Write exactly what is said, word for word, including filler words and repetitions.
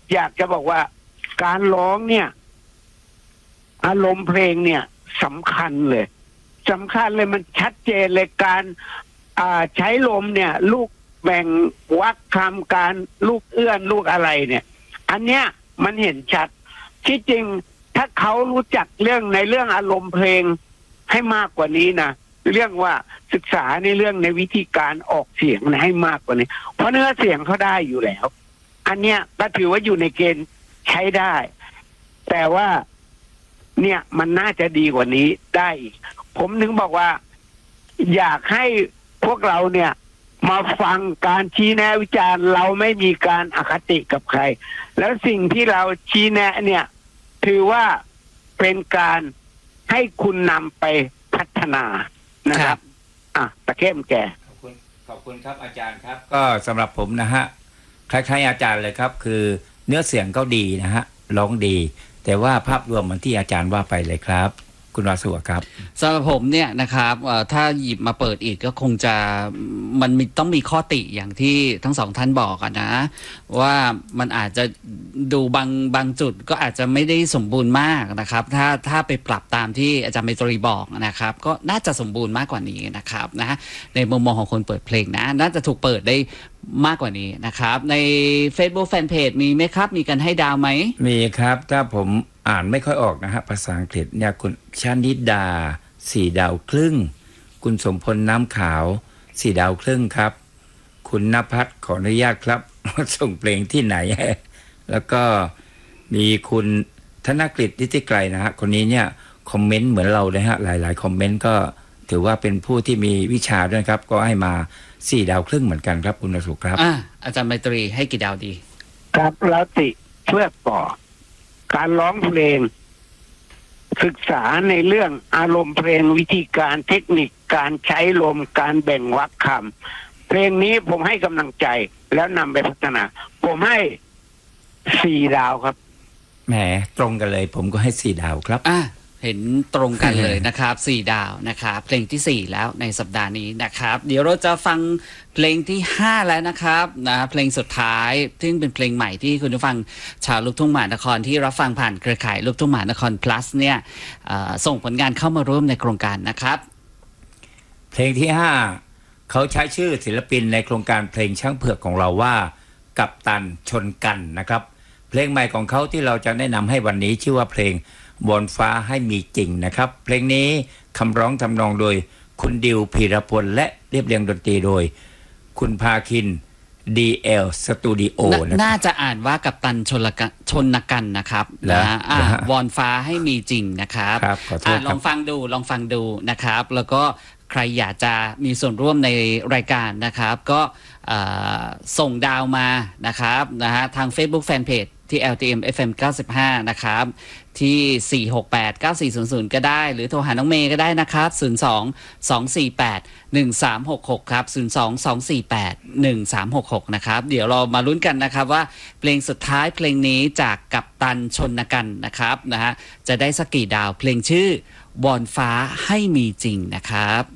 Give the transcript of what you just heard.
อยากจะบอกว่าการร้องเนี่ยอารมณ์เพลงเนี่ยสำคัญเลยสำคัญเลยมันชัดเจนเลยการอ่าใช้ลมเนี่ยลูกแบ่งวรรคคำการลูกเอื้อนลูกอะไรเนี่ยอันเนี้ยมันเห็นชัดที่จริงถ้าเขารู้จักเรื่องในเรื่องอารมณ์เพลงให้มากกว่านี้นะเรื่องว่าศึกษาในเรื่องในวิธีการออกเสียงให้มากกว่านี้เพราะเนื้อเสียงเขาได้อยู่แล้วอันเนี้ยก็ถือว่าอยู่ในเกณฑ์ใช้ได้แต่ว่าเนี่ยมันน่าจะดีกว่านี้ได้ผมถึงบอกว่าอยากให้พวกเราเนี่ยมาฟังการชี้แนะวิจารณ์เราไม่มีการอคติกับใครแล้วสิ่งที่เราชี้แนะเนี่ยถือว่าเป็นการให้คุณนำไปพัฒนานะครับอ่ะตะเข้มแกขอบคุณขอบคุณครับอาจารย์ครับก็สำหรับผมนะฮะคล้ายๆอาจารย์เลยครับคือเนื้อเสียงก็ดีนะฮะร้องดีแต่ว่าภาพรวมเหมือนที่อาจารย์ว่าไปเลยครับคุณวาสุครับสำหรับผมเนี่ยนะครับถ้าหยิบมาเปิดอีกก็คงจะมันต้องมีข้อติอย่างที่ทั้งสองท่านบอกนะว่ามันอาจจะดูบางบางจุดก็อาจจะไม่ได้สมบูรณ์มากนะครับถ้าถ้าไปปรับตามที่อาจารย์เมตรีบอกนะครับก็น่าจะสมบูรณ์มากกว่านี้นะครับนะในมุมมองของคนเปิดเพลงนะน่าจะถูกเปิดได้มากกว่านี้นะครับใน Facebook Fanpage มีไหมครับมีกันให้ดาวไหมมีครับถ้าผมอ่านไม่ค่อยออกนะฮะภาษาอังกฤษเนี่ยคุณชนิดาสี่ดาวครึ่งคุณสมพลน้ำขาวสี่ดาวครึ่งครับคุณณภัทรขออนุญาตครับส่งเพลงที่ไหนแล้วก็มีคุณธนกฤษนิติไกรนะฮะคนนี้เนี่ยคอมเมนต์เหมือนเราเลยฮะหลายๆคอมเมนต์ก็ถือว่าเป็นผู้ที่มีวิชาด้วยครับก็ให้มาสี่ดาวครึ่งเหมือนกันครับคุณวสุครับอ่าอาจารย์ไมตรีให้กี่ดาวดีครับเราติเพื่อต่อการร้องเพลงศึกษาในเรื่องอารมณ์เพลงวิธีการเทคนิคการใช้ลมการแบ่งวรรคคำเพลงนี้ผมให้กำลังใจแล้วนำไปพัฒนาผมให้สี่ดาวครับแหมตรงกันเลยผมก็ให้สี่ดาวครับอ่ะเห็นตรงกันเลยนะครับสี่ดาวนะครับเพลงที่สี่แล้วในสัปดาห์นี้นะครับเดี๋ยวเราจะฟังเพลงที่ห้าแล้วนะครับนะเพลงสุดท้ายซึ่งเป็นเพลงใหม่ที่คุณผู้ฟังชาวลูกทุ่งมหานครที่รับฟังผ่านเครือข่ายลูกทุ่งมหานคร plus เนี่ยส่งผลงานเข้ามาร่วมในโครงการนะครับเพลงที่ห้าเขาใช้ชื่อศิลปินในโครงการเพลงช้างเผือกของเราว่ากัปตันชนกันนะครับเพลงใหม่ของเขาที่เราจะแนะนำให้วันนี้ชื่อว่าเพลงบนฟ้าให้มีจริงนะครับเพลงนี้คำร้องทำนองโดยคุณดิวพีรพลและเรียบเรียงดนตรีโดยคุณภาคิน ดี แอล Studio นะครับน่าจะอ่านว่ากัปตันชนละกันชนกันนะครับนะอ่าวอนฟ้าให้มีจริงนะครับอ่าลองฟังดูลองฟังดูนะครับแล้วก็ใครอยากจะมีส่วนร่วมในรายการนะครับก็ส่งดาวมานะครับนะฮะทาง Facebook Fanpage ที่ แอล ที เอ็ม เอฟ เอ็ม เก้าสิบห้านะครับที่สี่ หก แปด เก้า สี่ ศูนย์ ศูนย์ก็ได้หรือโทรหาน้องเมย์ก็ได้นะครับศูนย์ สอง สอง สี่ แปด หนึ่ง สาม หก หกครับศูนย์ สอง สอง สี่ แปด หนึ่ง สาม หก หกนะครับเดี๋ยวเรามาลุ้นกันนะครับว่าเพลงสุดท้ายเพลงนี้จากกัปตันชนกันนะครับนะฮะจะได้สักกี่ดาวเพลงชื่อวอนฟ้าให้มีจริงนะครับ